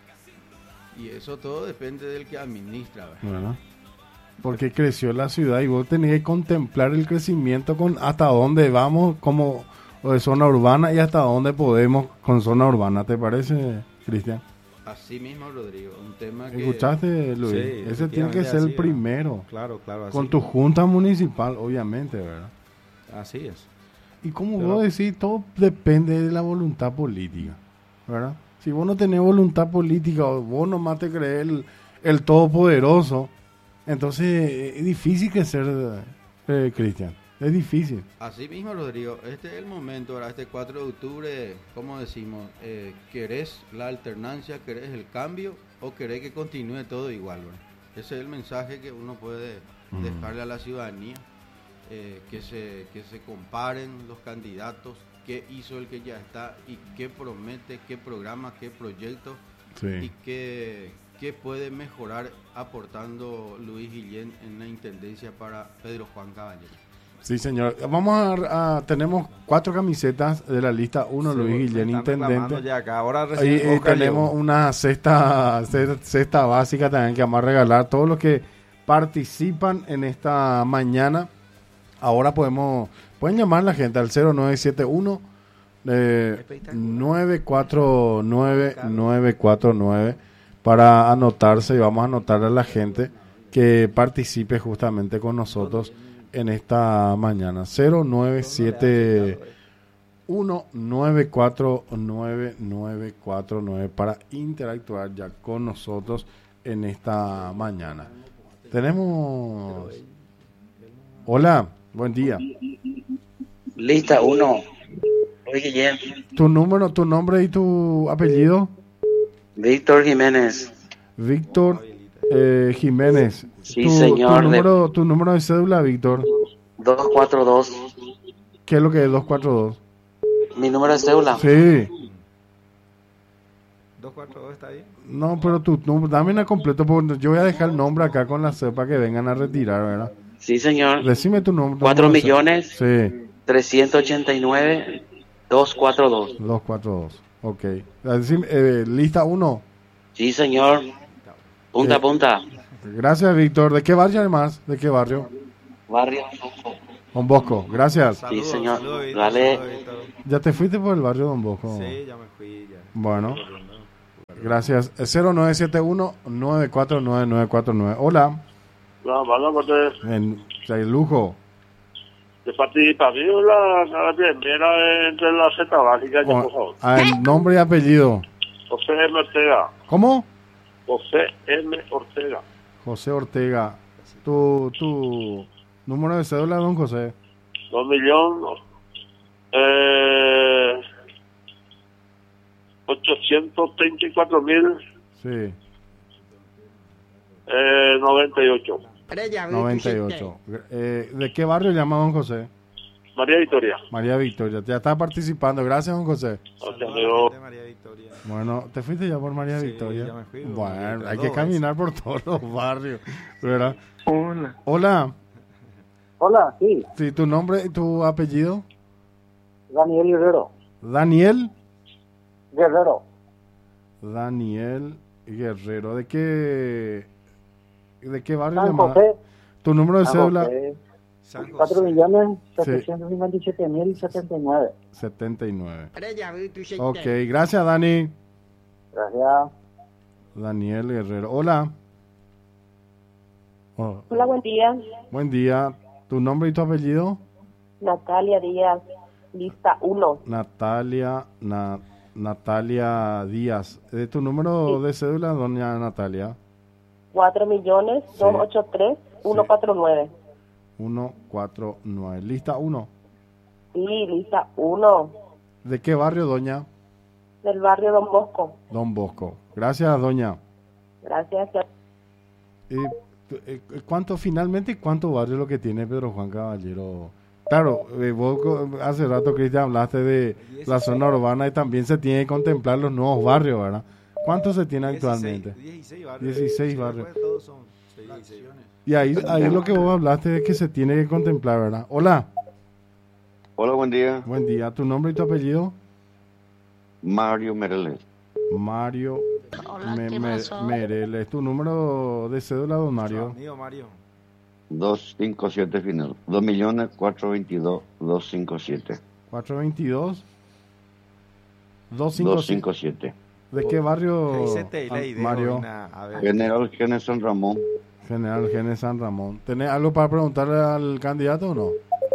Y eso todo depende del que administra, ¿verdad? Bueno, porque creció la ciudad y vos tenés que contemplar el crecimiento con hasta dónde vamos como de zona urbana y hasta dónde podemos con zona urbana. ¿Te parece, Cristian? Así mismo, Rodrigo, un tema que... ¿Escuchaste, Luis? Sí, ese tiene que ser así, el primero. Claro, claro. Así. Con tu junta municipal, obviamente, ¿verdad? Así es. Y como Pero... vos decís, todo depende de la voluntad política, ¿verdad? Si vos no tenés voluntad política o vos nomás te crees el, el todopoderoso, entonces es difícil crecer, eh, Cristian. Es difícil. Así mismo, Rodrigo, este es el momento, ahora este cuatro de octubre, como decimos, eh, ¿querés la alternancia, querés el cambio o querés que continúe todo igual? ¿Verdad? Ese es el mensaje que uno puede mm. dejarle a la ciudadanía, eh, que se que se comparen los candidatos, qué hizo el que ya está y qué promete, qué programa, qué proyecto, sí, y qué, qué puede mejorar aportando Luis Guillén en la intendencia para Pedro Juan Caballero. Sí, señor. Vamos a, a tenemos cuatro camisetas de la lista uno, sí, Luis Guillén, intendente. Ya acá. Ahora y, y tenemos una cesta, cesta básica también que vamos a regalar. Todos los que participan en esta mañana, ahora podemos, pueden llamar a la gente al cero nueve siete uno eh, nueve cuatro nueve nueve cuatro nueve para anotarse, y vamos a anotar a la gente que participe justamente con nosotros en esta mañana. Cero nueve siete uno nueve cuatro nueve nueve cuatro nueve para interactuar ya con nosotros en esta mañana. Tenemos... Hola, buen día. Lista uno. Oye, tu número, tu nombre y tu apellido. Víctor Jiménez. Víctor eh, Jiménez. Sí, tu, señor. Tu número, de... tu número de cédula, Víctor. dos cuatro dos. ¿Qué es lo que es dos cuatro dos? Mi número de cédula. Sí. dos cuatro dos está bien. No, pero tu número, dame una completo, porque yo voy a dejar el nombre acá con la cepa que vengan a retirar, ¿verdad? Sí, señor. Decime tu nombre. cuatro millones. Sí. trescientos ochenta y nueve, doscientos cuarenta y dos. doscientos cuarenta y dos, ok. Decime, eh, lista uno. Sí, señor. Punta a eh, punta. Gracias, Víctor. ¿De qué barrio además? ¿De qué barrio? Barrio Don Bosco, gracias. Sí, señor. Saludos, Víctor, Dale. saludos, Víctor. ¿Ya te fuiste por el barrio Don Bosco? Sí, ya me fui. Ya. Bueno, gracias. cero nueve siete uno nueve cuatro nueve nueve cuatro nueve. Hola. No, vamos a En el lujo. de participación la, la primera entre la Z básica, ya, por favor. A el nombre y apellido. José M. Ortega. ¿Cómo? José M. Ortega. José Ortega. Tu, tu número de cédula, don José. Dos millones eh, ochocientos treinta y cuatro mil Sí. eh, noventa y ocho. noventa y ocho. Eh, ¿De qué barrio llama don José? María Victoria. María Victoria. Ya está participando. Gracias, don José. Gracias, amigo. María Victoria. Bueno, ¿te fuiste ya por María Sí, Victoria? ya me fui, bueno, hay dos que caminar por todos los barrios, ¿verdad? Hola. Hola. Hola, sí. Sí, ¿tu nombre y tu apellido? Daniel Guerrero. Daniel. Guerrero. Daniel Guerrero. ¿De qué, de qué barrio San llamada? José. Tu número de San cédula. José. San José. cuatro millones setecientos cincuenta y siete mil setenta y nueve. setenta y nueve. Ok, gracias Dani. Gracias. Daniel Guerrero. Hola. Oh, Hola, buen día. buen día. ¿Tu nombre y tu apellido? Natalia Díaz, lista uno. Natalia, Na- Natalia Díaz. ¿De tu número de cédula, doña Natalia? cuatro millones doscientos ochenta y tres mil ciento cuarenta y nueve. ciento cuarenta y nueve. Lista uno. Sí, lista uno. ¿De qué barrio, doña? Del barrio Don Bosco. Don Bosco. Gracias, doña. Gracias. Eh, eh, ¿Cuánto finalmente, cuánto barrio es lo que tiene Pedro Juan Caballero? Claro, eh, vos co- hace rato, Cristian, hablaste de la zona urbana y también se tiene que contemplar los nuevos barrios, ¿verdad? ¿Cuántos se tiene actualmente? dieciséis barrios. dieciséis Sí, barrios. después todos son dieciséis. Y ahí, ahí lo que vos hablaste es que se tiene que contemplar, ¿verdad? Hola, Hola, buen día. buen día. ¿Tu nombre y tu apellido? Mario Mereles. Mario Hola, Me- ¿qué Me- pasó? Mereles. ¿Tu número de cédula, don Mario? Amigo Mario. doscientos cincuenta y siete final. dos millones cuatrocientos veintidós mil doscientos cincuenta y siete. cuatrocientos veintidós. doscientos cincuenta y siete. ¿De qué barrio, Ahí se te la ah, idea, Mario? Borina. A ver. General Genes San Ramón. General Genes San Ramón. ¿Tenés algo para preguntarle al candidato o no?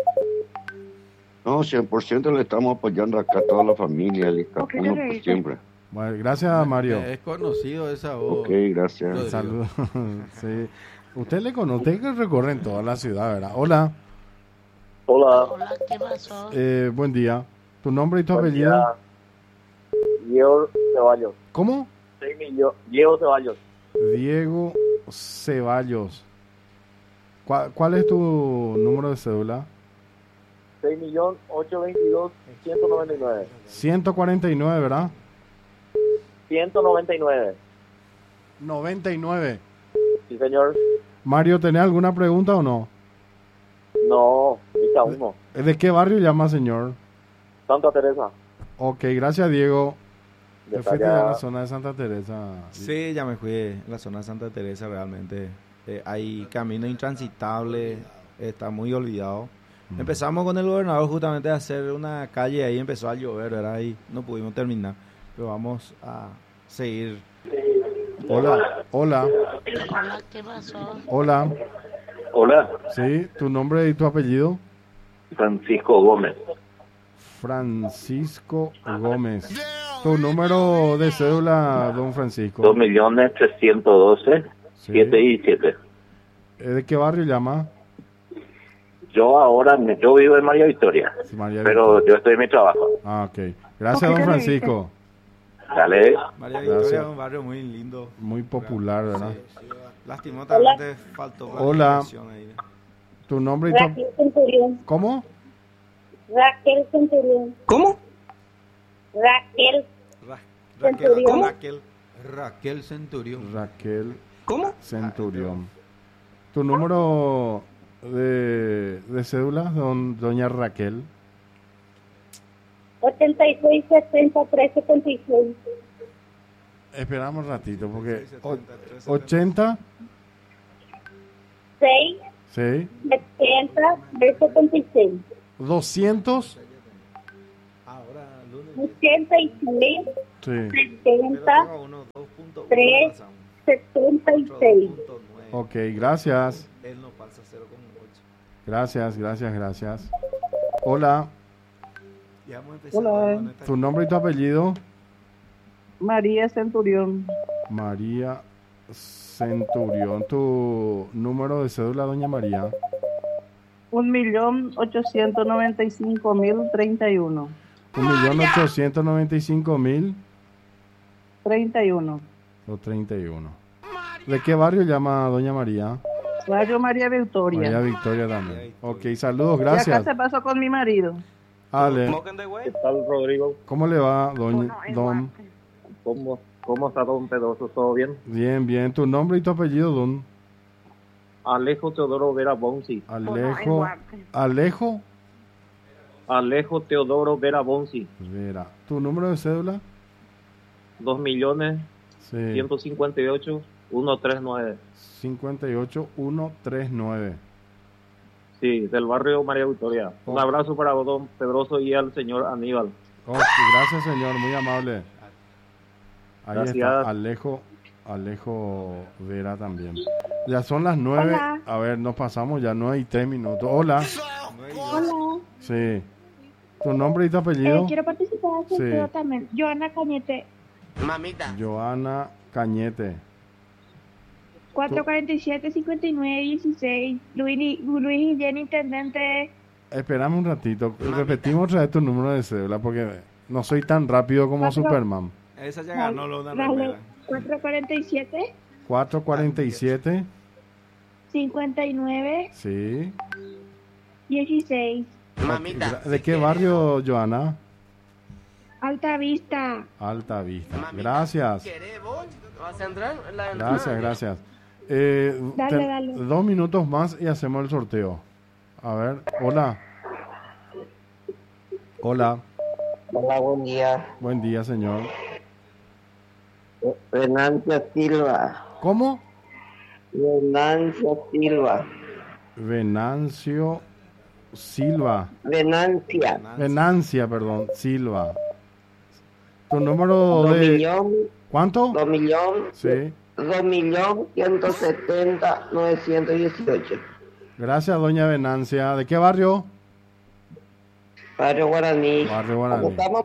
No, cien por ciento le estamos apoyando acá a toda la familia, lista Ok, uno ¿qué por dice? siempre. Bueno, gracias, Mario. Es conocido esa voz. Ok, gracias. Saludos. Sí. Usted le conoce, usted que recorre en toda la ciudad, ¿verdad? Hola, Hola. Hola, ¿qué pasó? eh, buen día. ¿Tu nombre y tu Buen apellido? día. Diego Ceballos. ¿Cómo? seis millones. Diego Ceballos. Diego Ceballos. ¿Cuál, cuál es tu número de cédula? seis millones ochocientos veintidós mil ciento noventa y nueve. ciento cuarenta y nueve, ¿verdad? ciento noventa y nueve. noventa y nueve. Sí, señor. Mario, ¿tenés alguna pregunta o no? No, lista uno. ¿De qué barrio llama, señor? Santa Teresa. Ok, gracias, Diego. De ¿Te fuiste a allá. la zona de Santa Teresa? Sí, ya me fui en la zona de Santa Teresa realmente. Eh, hay camino intransitable, está muy olvidado. Mm. Empezamos con el gobernador justamente a hacer una calle ahí, empezó a llover, ¿verdad? Y no pudimos terminar, pero vamos a seguir. Hola, hola, Hola, ¿qué pasó? hola. Hola, Sí, tu nombre y tu apellido. Francisco Gómez. Francisco Gómez. Tu número de cédula, don Francisco. dos millones trescientos doce Sí. siete y siete. Eh, ¿De qué barrio llama? Yo ahora, me- yo vivo en María Victoria, Sí, María pero Victoria. yo estoy en mi trabajo. Ah, ok. Gracias, don Francisco. Dale. María Gracias. Victoria es un barrio muy lindo. Muy popular, ¿verdad? Lastimosamente faltó Hola. planificación ahí. Tu nombre y tu... Raquel Centurión. ¿Cómo? Raquel Centurión. ¿Cómo? Raquel Ra- Centurión. Raquel, Raquel Centurión. Raquel ¿Cómo? Centurión. Tu número de, de cédula, don, doña Raquel. ochenta y seis setenta y tres setenta y seis. Esperamos un ratito, porque... o- ochenta, seis sí, setenta tres setenta y seis. doscientos, ahora lunes. ochenta y seis sí. setenta tres setenta y seis. Ok, gracias. Él no pasa cero coma ocho. Gracias, gracias, gracias. Hola, Ya hemos empezado Hola. con esta- tu nombre y tu apellido. María Centurión. María Centurión. Tu número de cédula, doña María. Un millón ochocientos noventa y cinco mil treinta y uno. Un millón ochocientos noventa y cinco mil Treinta y uno. o treinta y uno. ¿De qué barrio llama doña María? Barrio María Victoria. María Victoria también. Ok, saludos, Y gracias. acá se pasó con mi marido. Ale, ¿Qué tal, Rodrigo? ¿cómo le va, doña Don? ¿Cómo, cómo está don Pedroso? ¿Todo bien? Bien, bien. ¿Tu nombre y tu apellido, don? Alejo Teodoro Vera Bonsi. Alejo. Alejo Alejo Teodoro Vera Bonsi. Vera. ¿Tu número de cédula? dos millones Sí. ciento cincuenta y ocho, ciento treinta y nueve. cincuenta y ocho, ciento treinta y nueve. Sí, del barrio María Victoria. Un abrazo para don Pedroso y al señor Aníbal. Oh, gracias, señor, muy amable. Ahí Gracias. está Alejo, Alejo Vera también. Ya son las nueve. Hola. A ver, nos pasamos ya nueve y tres minutos. Hola. Hola. Sí. ¿Tu nombre y tu apellido? Eh, quiero participar Sí. sí. también. Joana Cañete. Mamita. Joana Cañete. cuatro cuarenta y siete, cincuenta y nueve, dieciséis. Luis, Luis Guillén, intendente. Esperame un ratito. Repetimos otra vez tu número de cédula porque no soy tan rápido como Cuatro. Superman. Esa ya ganó lo de Dale. cuatro cuarenta y siete, cuatro cuarenta y siete. cincuenta y nueve, Sí. dieciséis. Mamita. ¿De qué barrio, Joana? Alta Vista. Alta Vista. Gracias. ¿Querés vos? ¿Vas a entrar? La Gracias, gracias. Eh, Dale, te- dale. Dos minutos más y hacemos el sorteo. A ver, hola. Hola. Hola, buen día. Buen día, señor. Venancio Silva. ¿Cómo? Venancio Silva. Venancio Silva. Venancia. Venancia, perdón, Silva. Tu número Dos de... millón, ¿Cuánto? dos millón, Sí. dos millón, ciento setenta, novecientos dieciocho. Gracias, doña Venancia. ¿De qué barrio? Barrio Guaraní. Barrio Guaraní. Estamos-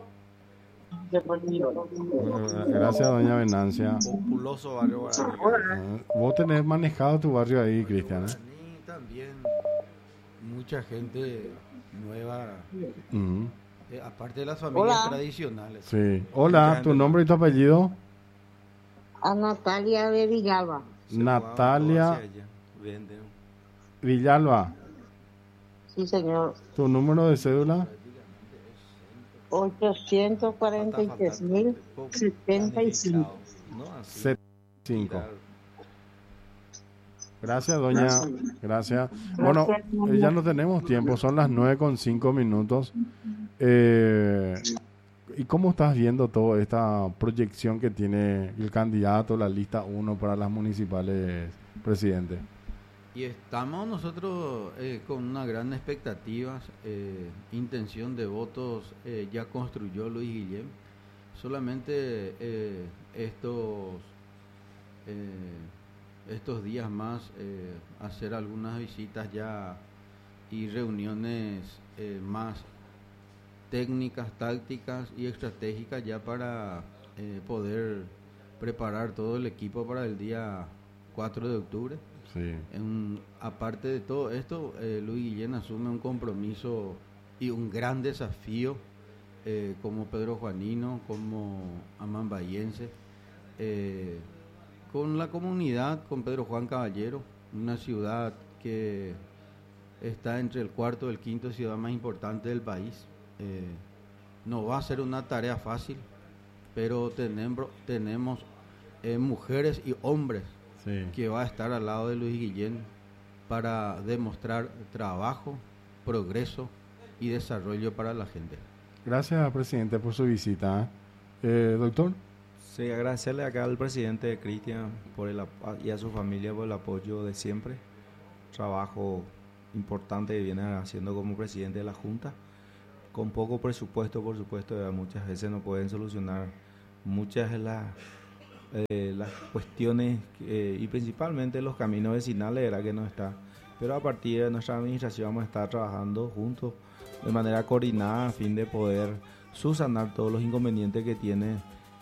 Gracias, doña Venancia. Populoso barrio Guaraní. Eh, Vos tenés manejado tu barrio ahí, Cristian, ¿eh? Y también mucha gente nueva, Ujú. eh, aparte de las familias Hola. tradicionales. Sí. Hola, tu nombre y tu apellido. A Natalia de Villalba. Natalia Villalba. Sí, señor. Tu número de cédula. ochocientos cuarenta y tres mil setenta y cinco. setenta y cinco. Gracias, doña. Gracias. Bueno, eh, ya no tenemos tiempo, son las nueve con cinco minutos. Eh, ¿Y cómo estás viendo toda esta proyección que tiene el candidato, la lista uno para las municipales, presidente? Y estamos nosotros eh, con una gran expectativa, eh, intención de votos, eh, ya construyó Luis Guillén. Solamente eh, estos, eh, estos días más eh, hacer algunas visitas ya y reuniones eh, más técnicas, tácticas y estratégicas ya para eh, poder preparar todo el equipo para el día cuatro de octubre. Sí. En, aparte de todo esto, eh, Luis Guillén asume un compromiso y un gran desafío eh, como Pedro Juanino, como amambayense, eh, con la comunidad, con Pedro Juan Caballero, una ciudad que está entre el cuarto y el quinto ciudad más importante del país. Eh, no va a ser una tarea fácil, pero tenemos, tenemos eh, mujeres y hombres Sí. que va a estar al lado de Luis Guillén para demostrar trabajo, progreso y desarrollo para la gente. Gracias, presidente, por su visita. Eh, doctor. Sí, agradecerle acá al presidente Cristian por el ap- y a su familia por el apoyo de siempre. Trabajo importante que viene haciendo como presidente de la Junta. Con poco presupuesto, por supuesto, ya muchas veces no pueden solucionar muchas de las Eh, las cuestiones eh, y principalmente los caminos vecinales era que no está, pero a partir de nuestra administración vamos a estar trabajando juntos de manera coordinada a fin de poder subsanar todos los inconvenientes que tiene